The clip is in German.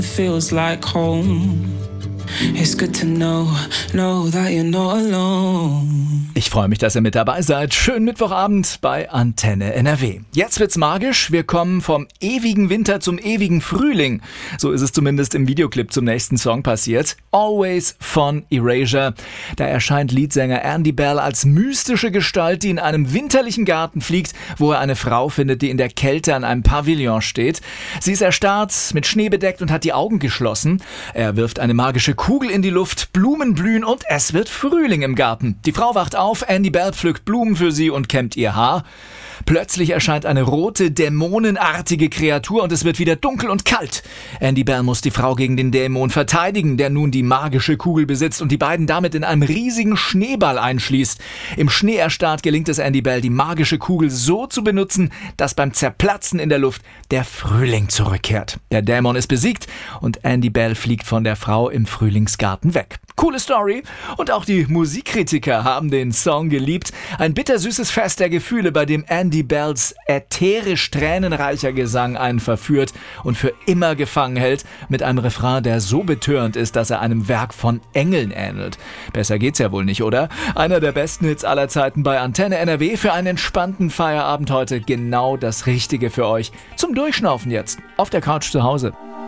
feels like home. It's good to know that you're not alone. Ich freue mich, dass ihr mit dabei seid. Schönen Mittwochabend bei Antenne NRW. Jetzt wird's magisch. Wir kommen vom ewigen Winter zum ewigen Frühling. So ist es zumindest im Videoclip zum nächsten Song passiert. Always von Erasure. Da erscheint Leadsänger Andy Bell als mystische Gestalt, die in einem winterlichen Garten fliegt, wo er eine Frau findet, die in der Kälte an einem Pavillon steht. Sie ist erstarrt, mit Schnee bedeckt und hat die Augen geschlossen. Er wirft eine magische Kugel in die Luft, Blumen blühen und es wird Frühling im Garten. Die Frau wacht auf, Andy Bell pflückt Blumen für sie und kämmt ihr Haar. Plötzlich erscheint eine rote, dämonenartige Kreatur und es wird wieder dunkel und kalt. Andy Bell muss die Frau gegen den Dämon verteidigen, der nun die magische Kugel besitzt und die beiden damit in einem riesigen Schneeball einschließt. Im Schnee erstarrt gelingt es Andy Bell, die magische Kugel so zu benutzen, dass beim Zerplatzen in der Luft der Frühling zurückkehrt. Der Dämon ist besiegt und Andy Bell fliegt von der Frau im Frühlingsgarten weg. Coole Story und auch die Musikkritiker haben den Song geliebt. Ein bittersüßes Fest der Gefühle, bei dem Andy Bells ätherisch tränenreicher Gesang einen verführt und für immer gefangen hält mit einem Refrain, der so betörend ist, dass er einem Werk von Engeln ähnelt. Besser geht's ja wohl nicht, oder? Einer der besten Hits aller Zeiten bei Antenne NRW für einen entspannten Feierabend heute. Genau das Richtige für euch. Zum Durchschnaufen jetzt. Auf der Couch zu Hause.